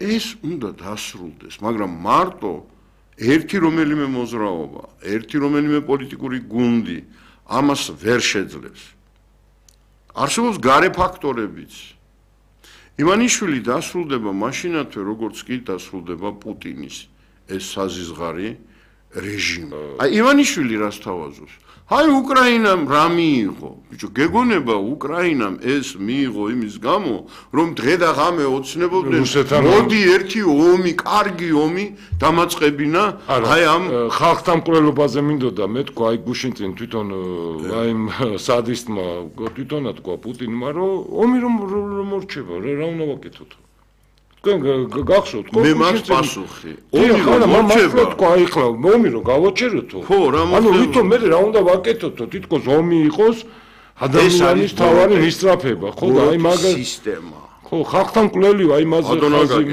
ეს უნდა დასრულდეს, მაგრამ მარტო ერთი რომელიმე მოძრაობა, ერთი რომელიმე პოლიტიკური გუნდი ამას ვერ შეძლებს. არსებობს გარე ფაქტორებიც. ივანიშვილი დასრულდება მაშინათვე, როგორც კი დასრულდება პუტინის ეს საზიზღარი რეჟიმი. აი ივანიშვილი რას თავაზობს? აი უკრაინამ რა მიიღო? ბიჭო, გეგონება უკრაინამ ეს მიიღო იმის გამო, რომ დღე და ღამე ოცნებობდნენ, მოდი ერთი ომი, კარგი ომი დამაწყებინა, აი ამ ხალხთან მკვლელობაზე მინდოდა მე თქვა, აი გუშინ წინ თვითონ აი სადისტმა თვითონად თქვა პუტინმა, რომ ომი რომ მორჩება, რა უნდა ვაკეთოთ? გახსოვთ ხო? მე მას პასუხი. ომი რომ მორჩება, თქვა ეხლა ომი რომ გავაჩეროთო. ხო, რა მოხდება? ანუ ვითომ მე რა უნდა ვაკეთოთო? თითქოს ომი იყოს ადამიანის თავარი მისწრაფება, ხო და აი მაგას სისტემა. ხო, ხალხთან მკვლელი აი მასზე ხაზი